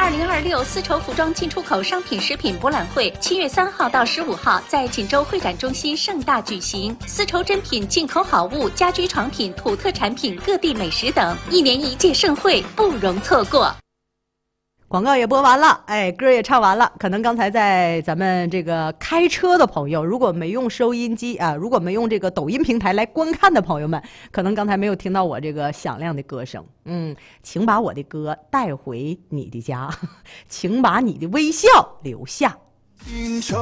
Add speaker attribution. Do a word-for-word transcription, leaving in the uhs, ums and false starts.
Speaker 1: 二零二六丝绸服装进出口商品食品博览会七月三号到十五号在锦州会展中心盛大举行，丝绸珍品、进口好物、家居床品、土特产品、各地美食等，一年一届盛会不容错过。
Speaker 2: 广告也播完了，哎，歌也唱完了。可能刚才在咱们这个开车的朋友，如果没用收音机啊，如果没用这个抖音平台来观看的朋友们，可能刚才没有听到我这个响亮的歌声。嗯，请把我的歌带回你的家，请把你的微笑留下。